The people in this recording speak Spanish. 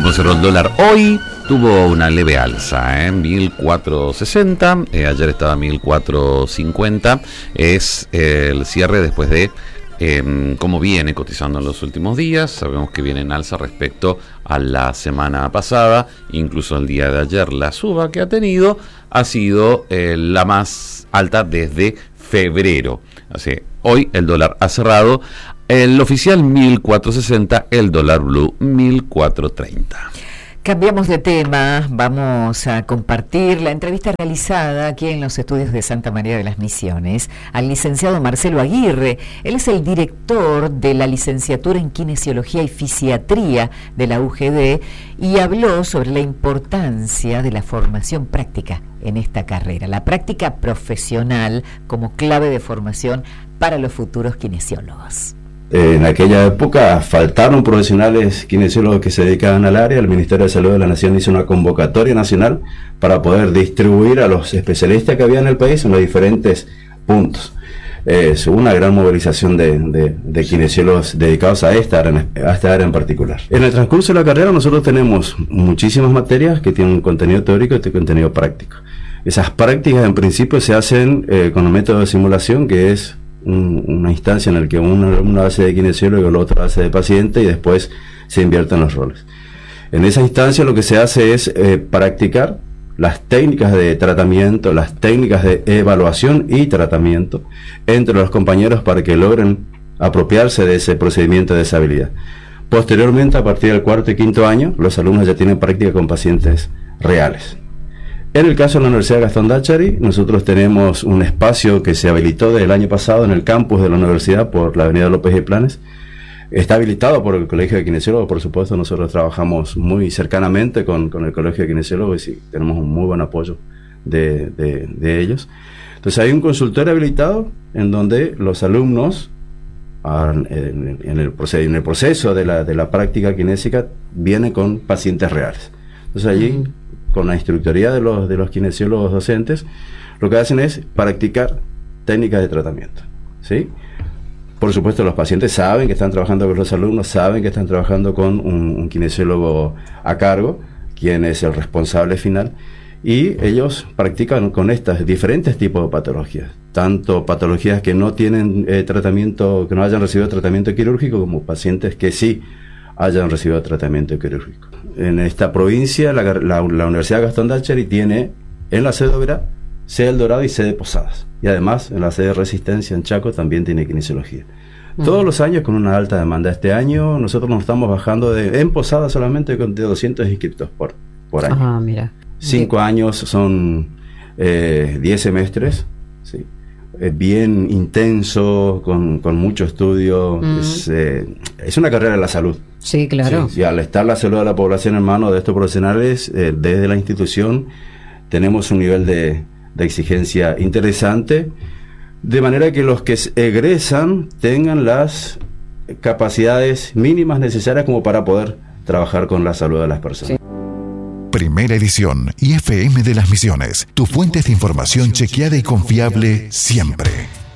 cómo cerró el dólar hoy. Tuvo una leve alza, 1.460, ayer estaba 1.450, es el cierre después de cómo viene cotizando en los últimos días. Sabemos que viene en alza respecto a la semana pasada, incluso el día de ayer la suba que ha tenido ha sido la más alta desde febrero. Así, hoy el dólar ha cerrado el oficial 1.460, el dólar blue 1.430. Cambiamos de tema, vamos a compartir la entrevista realizada aquí en los estudios de Santa María de las Misiones al licenciado Marcelo Aguirre. Él es el director de la licenciatura en Kinesiología y Fisiatría de la UGD y habló sobre la importancia de la formación práctica en esta carrera, la práctica profesional como clave de formación para los futuros kinesiólogos. En aquella época faltaron profesionales kinesiólogos que se dedicaban al área. El Ministerio de Salud de la Nación hizo una convocatoria nacional para poder distribuir a los especialistas que había en el país en los diferentes puntos. Hubo una gran movilización de kinesiólogos dedicados a esta área en particular. En el transcurso de la carrera nosotros tenemos muchísimas materias que tienen un contenido teórico y contenido práctico. Esas prácticas en principio se hacen con un método de simulación que es una instancia en la que uno hace de kinesiólogo y el otro hace de paciente y después se invierten los roles. En esa instancia lo que se hace es practicar las técnicas de tratamiento, las técnicas de evaluación y tratamiento entre los compañeros para que logren apropiarse de ese procedimiento, de esa habilidad. Posteriormente, a partir del cuarto y quinto año, los alumnos ya tienen práctica con pacientes reales. En el caso de la Universidad Gastón Dáchari, nosotros tenemos un espacio que se habilitó desde el año pasado en el campus de la universidad por la avenida López y Planes. Está habilitado por el Colegio de Kinesiólogos, por supuesto. Nosotros trabajamos muy cercanamente con el Colegio de Kinesiólogos y sí, tenemos un muy buen apoyo de ellos. Entonces hay un consultorio habilitado en donde los alumnos en el proceso de la práctica kinésica vienen con pacientes reales. Entonces allí, con la instructoría de los kinesiólogos docentes, lo que hacen es practicar técnicas de tratamiento, ¿sí? Por supuesto, los pacientes saben que están trabajando con los alumnos, saben que están trabajando con un kinesiólogo a cargo, quien es el responsable final, y ellos practican con estas diferentes tipos de patologías, tanto patologías que no tienen tratamiento, que no hayan recibido tratamiento quirúrgico, como pacientes que sí hayan recibido tratamiento quirúrgico. En esta provincia, la Universidad Gastón Dáchari tiene en la sede de Oberá, sede El Dorado y sede Posadas. Y además, en la sede de Resistencia, en Chaco, también tiene kinesiología. Todos los años con una alta demanda. Este año nosotros nos estamos bajando en Posadas solamente de 200 inscriptos por año. Ah, mira. 5 años son 10 semestres, ¿sí? Bien intenso, con mucho estudio. Es una carrera de la salud. Sí, claro. Sí, y al estar la salud de la población en manos de estos profesionales, desde la institución tenemos un nivel de exigencia interesante, de manera que los que egresan tengan las capacidades mínimas necesarias como para poder trabajar con la salud de las personas. Sí. Primera edición IFM de las Misiones, tu fuente de información chequeada y confiable siempre.